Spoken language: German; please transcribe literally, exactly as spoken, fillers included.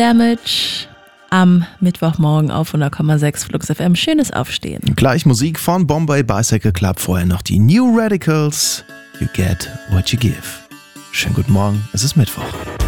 Damage am Mittwochmorgen auf hundert Komma sechs Flux F M. Schönes Aufstehen. Gleich Musik von Bombay Bicycle Club. Vorher noch die New Radicals. You get what you give. Schönen guten Morgen, es ist Mittwoch.